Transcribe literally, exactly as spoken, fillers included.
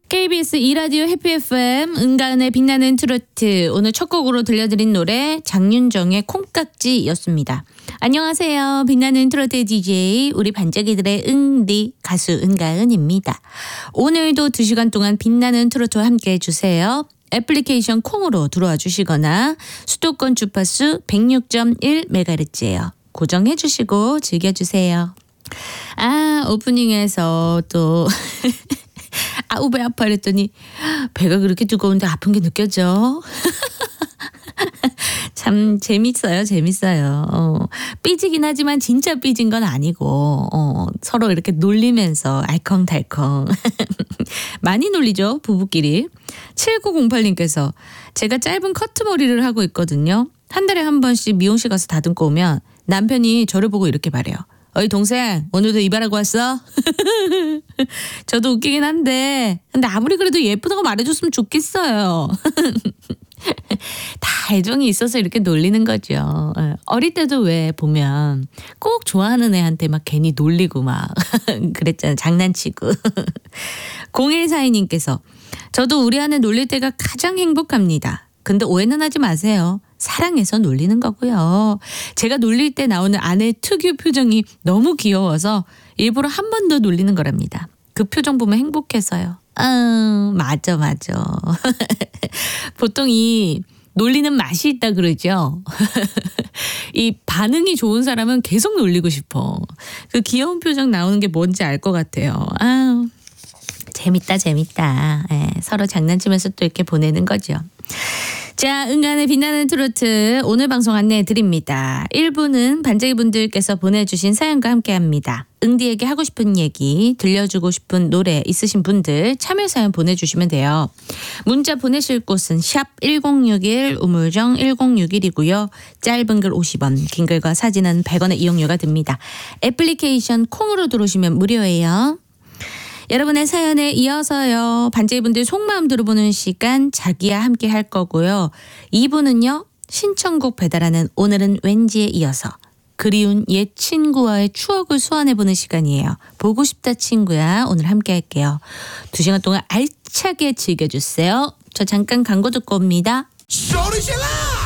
케이비에스 이 라디오 해피 에프엠 은가은의 빛나는 트로트. 오늘 첫 곡으로 들려드린 노래 장윤정의 콩깍지였습니다. 안녕하세요. 빛나는 트로트 디제이 우리 반짝이들의 응디 가수 은가은입니다. 오늘도 두 시간 동안 빛나는 트로트와 함께 해주세요. 애플리케이션 콩으로 들어와 주시거나 수도권 주파수 백육 점 일 메가헤르츠예요. 고정해 주시고 즐겨주세요. 아, 오프닝에서 또 아우 배 아파 그랬더니 배가 그렇게 두꺼운데 아픈 게 느껴져. 참 재밌어요. 재밌어요. 어, 삐지긴 하지만 진짜 삐진 건 아니고 어, 서로 이렇게 놀리면서 알컹달컹. 많이 놀리죠. 부부끼리. 칠구공팔 님께서 제가 짧은 커트머리를 하고 있거든요. 한 달에 한 번씩 미용실 가서 다듬고 오면 남편이 저를 보고 이렇게 말해요. 어이 동생 오늘도 이발하고 왔어? 저도 웃기긴 한데 근데 아무리 그래도 예쁘다고 말해줬으면 좋겠어요. 다 애정이 있어서 이렇게 놀리는 거죠. 어릴 때도 왜 보면 꼭 좋아하는 애한테 막 괜히 놀리고 막 그랬잖아요. 장난치고. 공일사이 님께서 저도 우리 아내 놀릴 때가 가장 행복합니다. 근데 오해는 하지 마세요. 사랑해서 놀리는 거고요. 제가 놀릴 때 나오는 아내 특유 표정이 너무 귀여워서 일부러 한 번 더 놀리는 거랍니다. 그 표정 보면 행복해서요. 아, 맞아 맞아. 보통 이 놀리는 맛이 있다 그러죠. 이 반응이 좋은 사람은 계속 놀리고 싶어. 그 귀여운 표정 나오는 게 뭔지 알 것 같아요. 아, 재밌다 재밌다. 예, 서로 장난치면서 또 이렇게 보내는 거죠. 자, 은간의 빛나는 트로트 오늘 방송 안내해 드립니다. 일 부는 반짝이분들께서 보내주신 사연과 함께합니다. 응디에게 하고 싶은 얘기, 들려주고 싶은 노래 있으신 분들 참여 사연 보내주시면 돼요. 문자 보내실 곳은 샵 일공육일 우물정 일공육일이고요. 짧은 글 오십 원, 긴 글과 사진은 백 원의 이용료가 듭니다. 애플리케이션 콩으로 들어오시면 무료예요. 여러분의 사연에 이어서요. 반짝이분들 속마음 들어보는 시간 자기야 함께 할 거고요. 이 부는요. 신청곡 배달하는 오늘은 왠지에 이어서 그리운 옛 친구와의 추억을 소환해보는 시간이에요. 보고 싶다 친구야. 오늘 함께 할게요. 두 시간 동안 알차게 즐겨주세요. 저 잠깐 광고 듣고 옵니다. 소리 질러!